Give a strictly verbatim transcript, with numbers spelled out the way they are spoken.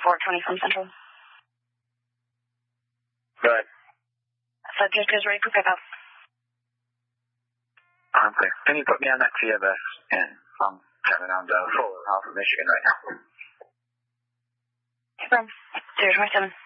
four twenty from Central. Good. So just is ready for pickup. I'm clear. Can you put me on that T F S? And I'm coming on the Fuller Alpha, Michigan right now. Confirm. zero twenty-seven.